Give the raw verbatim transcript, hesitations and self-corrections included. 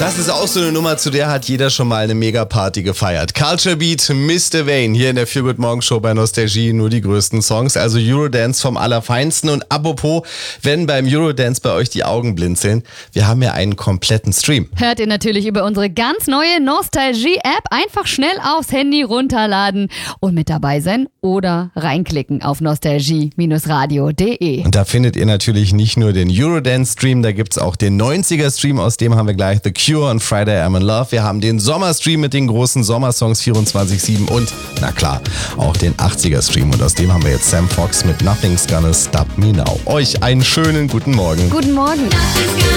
Das ist auch so eine Nummer, zu der hat jeder schon mal eine Megaparty gefeiert. Culture Beat, Mister Vane, hier in der Feel Good Morgen Show bei Nostalgie, nur die größten Songs, also Eurodance vom Allerfeinsten. Und apropos, wenn beim Eurodance bei euch die Augen blinzeln, wir haben ja einen kompletten Stream. Hört ihr natürlich über unsere ganz neue Nostalgie-App. Einfach schnell aufs Handy runterladen und mit dabei sein oder reinklicken auf nostalgie radio punkt de. Und da findet ihr natürlich nicht nur den Eurodance-Stream, da gibt's auch den neunziger-Stream, aus dem haben wir gleich The Cure und Friday I'm in Love. Wir haben den Sommerstream mit den großen Sommersongs vierundzwanzig sieben und, na klar, auch den achtziger-Stream. Und aus dem haben wir jetzt Sam Fox mit Nothing's Gonna Stop Me Now. Euch einen schönen guten Morgen. Guten Morgen.